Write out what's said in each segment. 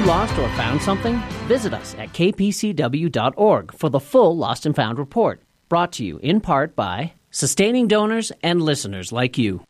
lost or found something? Visit us at kpcw.org for the full Lost and Found report, brought to you in part by sustaining donors and listeners like you.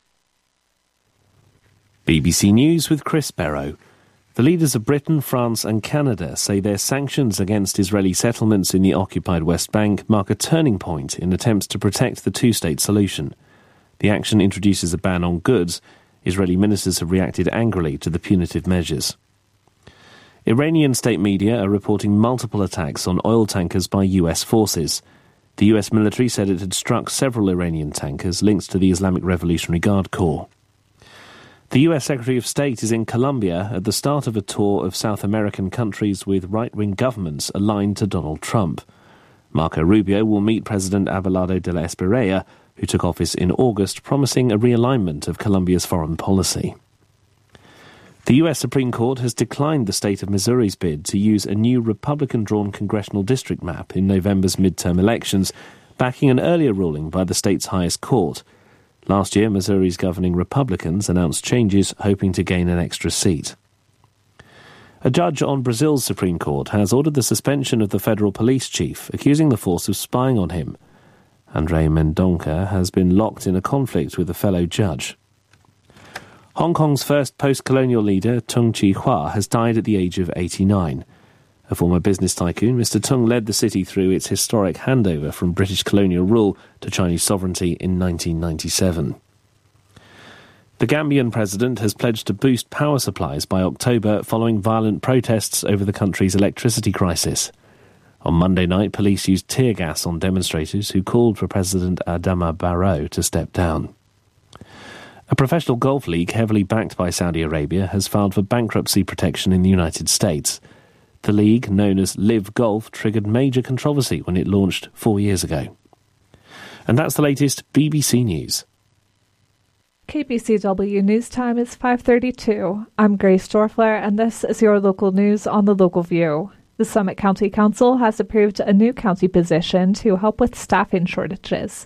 BBC News with Chris Barrow. The leaders of Britain, France and Canada say their sanctions against Israeli settlements in the occupied West Bank mark a turning point in attempts to protect the two-state solution. The action introduces a ban on goods. Israeli ministers have reacted angrily to the punitive measures. Iranian state media are reporting multiple attacks on oil tankers by US forces. The US military said it had struck several Iranian tankers linked to the Islamic Revolutionary Guard Corps. The US Secretary of State is in Colombia at the start of a tour of South American countries with right-wing governments aligned to Donald Trump. Marco Rubio will meet President Abelardo de la Espriella, who took office in August, promising a realignment of Colombia's foreign policy. The US Supreme Court has declined the state of Missouri's bid to use a new Republican-drawn congressional district map in November's midterm elections, backing an earlier ruling by the state's highest court. Last year, Missouri's governing Republicans announced changes, hoping to gain an extra seat. A judge on Brazil's Supreme Court has ordered the suspension of the federal police chief, accusing the force of spying on him. André Mendonça has been locked in a conflict with a fellow judge. Hong Kong's first post-colonial leader, Tung Chee-hwa, has died at the age of 89. A former business tycoon, Mr. Tung led the city through its historic handover from British colonial rule to Chinese sovereignty in 1997. The Gambian president has pledged to boost power supplies by October following violent protests over the country's electricity crisis. On Monday night, police used tear gas on demonstrators who called for President Adama Barrow to step down. A professional golf league heavily backed by Saudi Arabia has filed for bankruptcy protection in the United States. The league, known as Live Golf, triggered major controversy when it launched 4 years ago. And that's the latest BBC News. KPCW News Time is 5:32. I'm Grace Dorfler, and this is your local news on the Local View. The Summit County Council has approved a new county position to help with staffing shortages.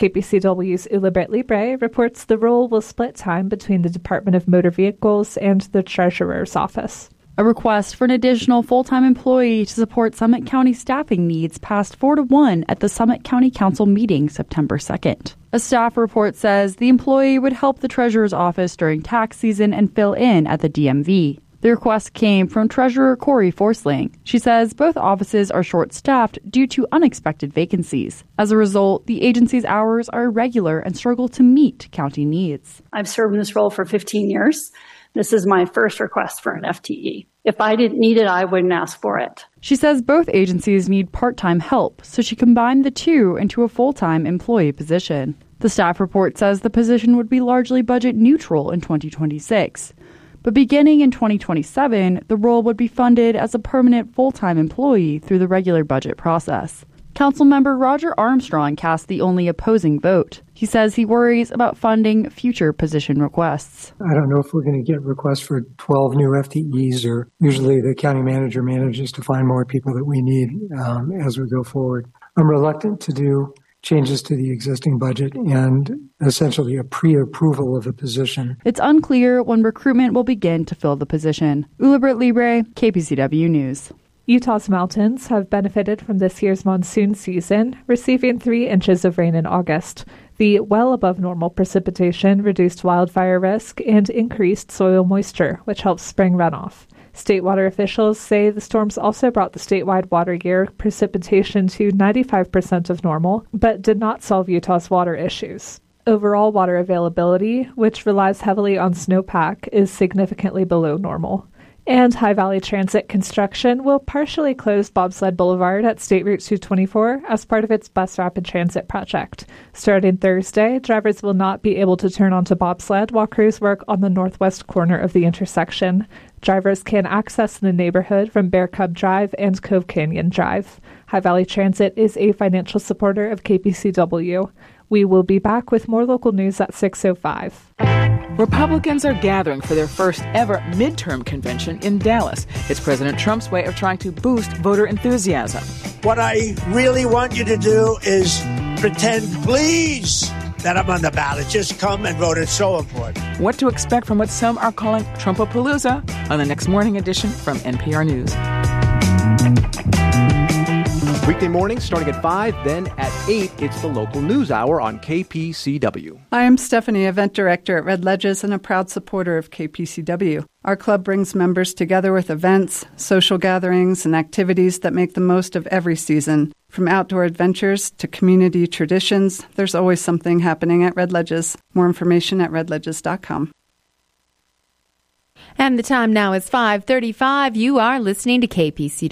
KPCW's Ulibert Libre reports the role will split time between the Department of Motor Vehicles and the Treasurer's Office. A request for an additional full-time employee to support Summit County staffing needs passed 4-1 at the Summit County Council meeting September 2nd. A staff report says the employee would help the Treasurer's Office during tax season and fill in at the DMV. The request came from Treasurer Corey Forsling. She says both offices are short-staffed due to unexpected vacancies. As a result, the agency's hours are irregular and struggle to meet county needs. I've served in this role for 15 years. This is my first request for an FTE. If I didn't need it, I wouldn't ask for it. She says both agencies need part-time help, so she combined the two into a full-time employee position. The staff report says the position would be largely budget neutral in 2026. But beginning in 2027, the role would be funded as a permanent full-time employee through the regular budget process. Councilmember Roger Armstrong cast the only opposing vote. He says he worries about funding future position requests. I don't know if we're going to get requests for 12 new FTEs, or usually the county manager manages to find more people that we need as we go forward. I'm reluctant to do changes to the existing budget and essentially a pre-approval of a position. It's unclear when recruitment will begin to fill the position. Ulibert Libre, KPCW News. Utah's mountains have benefited from this year's monsoon season, receiving 3 inches of rain in August. The well above normal precipitation reduced wildfire risk and increased soil moisture, which helps spring runoff. State water officials say the storms also brought the statewide water year precipitation to 95% of normal, but did not solve Utah's water issues. Overall water availability, which relies heavily on snowpack, is significantly below normal. And High Valley Transit construction will partially close Bobsled Boulevard at State Route 224 as part of its bus rapid transit project. Starting Thursday, drivers will not be able to turn onto Bobsled while crews work on the northwest corner of the intersection. Drivers can access the neighborhood from Bear Cub Drive and Cove Canyon Drive. High Valley Transit is a financial supporter of KPCW. We will be back with more local news at 6:05. Republicans are gathering for their first ever midterm convention in Dallas. It's President Trump's way of trying to boost voter enthusiasm. What I really want you to do is pretend, please, that I'm on the ballot. Just come and vote. It's so important. What to expect from what some are calling Trumpapalooza on the next morning edition from NPR News. Weekday mornings starting at 5, then at 8, it's the local news hour on KPCW. I am Stephanie, event director at Red Ledges and a proud supporter of KPCW. Our club brings members together with events, social gatherings, and activities that make the most of every season. From outdoor adventures to community traditions, there's always something happening at Red Ledges. More information at redledges.com. And the time now is 5:35. You are listening to KPCW.